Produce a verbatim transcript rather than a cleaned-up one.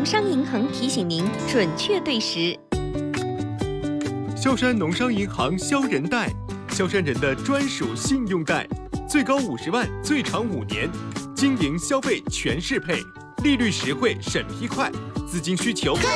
农商银行提醒您准确对时。 萧山农商银行萧人贷，萧山人的专属信用贷，最高五十万，最长五年，经营消费全适配，利率实惠，审批快，资金需求。